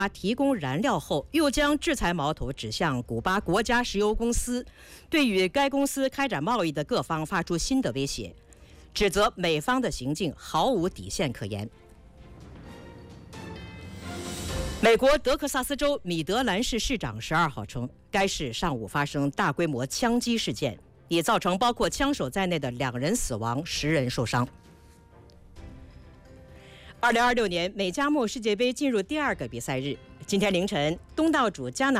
提供燃料后，又将制裁矛头指向古巴国家石油公司，对与该公司开展贸易的各方发出新的威胁，指责美方的行径毫无底线可言。美国德克萨斯州米德兰市市长12号称，该市上午发生大规模枪击事件，已造成包括枪手在内的2人死亡，10人受伤。2026年美加墨世界杯进入第2个比赛日，今天凌晨，东道主加拿